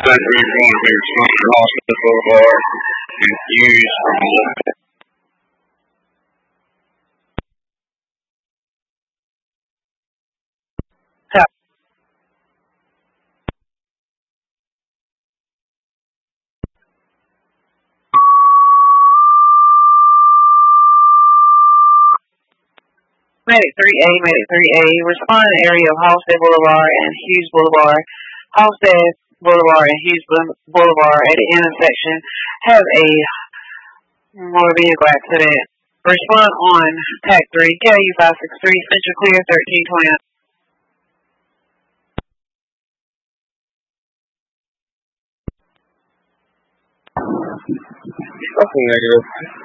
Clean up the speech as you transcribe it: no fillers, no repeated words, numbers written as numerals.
That we're going to Central Hospital Boulevard and Hughes from the Medic 3A, Medic 3A, respond in the area of Halstead Boulevard and Hughes Boulevard. Halstead Boulevard and Hughes Boulevard at the intersection have a motor vehicle accident. Respond on TAC 3, KU 563, Central Clear 1329. Okay, negative.